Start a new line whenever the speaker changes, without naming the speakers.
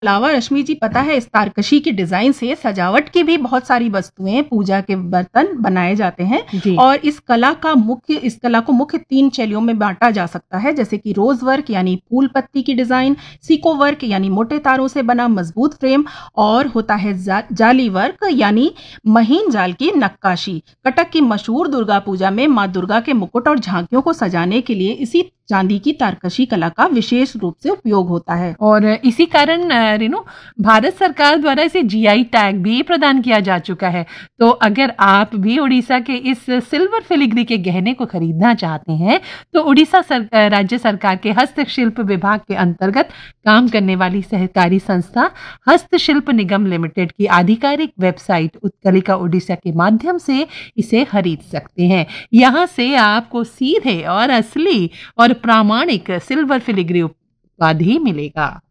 अलावा रश्मि जी पता है, इस तारकशी की डिजाइन से सजावट की भी बहुत सारी वस्तुएं, पूजा के बर्तन बनाए जाते हैं। और इस कला को मुख्य 3 शैलियों में बांटा जा सकता है, जैसे कि रोज वर्क यानी फूल पत्ती की डिजाइन, सीको वर्क यानी मोटे तारों से बना मजबूत फ्रेम, और होता है जाली वर्क यानी महीन जाल की नक्काशी। कटक की मशहूर दुर्गा पूजा में माँ दुर्गा के मुकुट और झांकियों को सजाने के लिए इसी चांदी की तारकशी कला का विशेष रूप से उपयोग होता है।
और इसी कारण रेनू, भारत सरकार द्वारा इसे जीआई टैग भी प्रदान किया जा चुका है। तो अगर आप भी उड़ीसा के इस सिल्वर फिलिग्री के गहने को खरीदना चाहते हैं तो उड़ीसा राज्य सरकार के हस्तशिल्प विभाग के अंतर्गत काम करने वाली सहकारी संस्था हस्तशिल्प निगम लिमिटेड की आधिकारिक वेबसाइट उत्कलिका उड़ीसा के माध्यम से इसे खरीद सकते हैं। यहाँ से आपको सीधे और असली और प्रामाणिक सिल्वर फिलिग्री उत्पाद ही मिलेगा।